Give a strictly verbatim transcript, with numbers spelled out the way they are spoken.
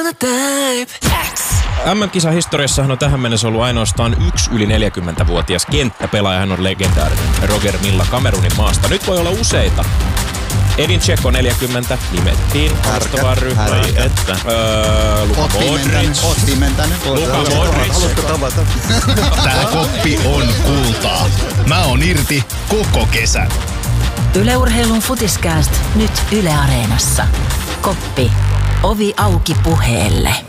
M M-kisan historiassahan on tähän mennessä ollut ainoastaan yksi yli neljäkymmentävuotias kenttäpelaaja. Hän on legendaarinen Roger Milla Kamerunin maasta. Nyt voi olla useita. Edin Dzeko neljäkymmentä nimettiin vastaavaan ryhmään. Että öö, Luka Modric. Oot pimentänyt. Luka Modric. Haluatko tavata? Tää koppi on kultaa. Mä oon irti koko kesän. Yle Urheilun Futiskääst nyt Yle Areenassa. Koppi. Ovi auki puheelle.